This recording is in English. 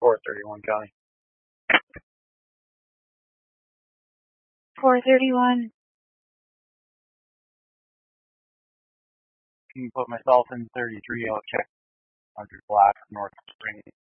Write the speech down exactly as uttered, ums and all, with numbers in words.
four thirty-one County. four thirty-one. Can you put myself in thirty-three? I'll check one hundred Black, North Spring.